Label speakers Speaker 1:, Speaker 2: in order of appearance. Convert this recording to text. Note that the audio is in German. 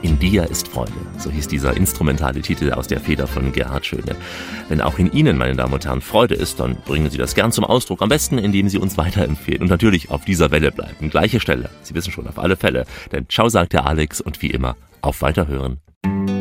Speaker 1: In dir ist Freude. So hieß dieser instrumentale Titel aus der Feder von Gerhard Schöne. Wenn auch in Ihnen, meine Damen und Herren, Freude ist, dann bringen Sie das gern zum Ausdruck. Am besten, indem Sie uns weiterempfehlen und natürlich auf dieser Welle bleiben. Gleiche Stelle. Sie wissen schon, auf alle Fälle. Denn ciao, sagt der Alex und wie immer, auf Weiterhören.